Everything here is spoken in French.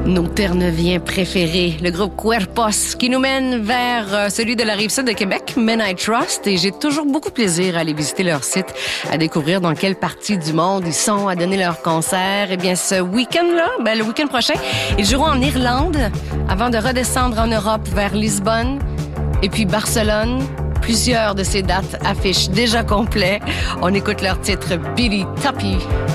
Nos Terre-Neuviens préférés, le groupe Cuerpos, qui nous mène vers celui de la Rive-Sud de Québec, Men I Trust, et j'ai toujours beaucoup de plaisir à aller visiter leur site, à découvrir dans quelle partie du monde ils sont, à donner leurs concerts. Eh bien, ce week-end-là, le week-end prochain, ils joueront en Irlande, avant de redescendre en Europe vers Lisbonne, et puis Barcelone. Plusieurs de ces dates affichent déjà complet. On écoute leur titre Billy Tuppy.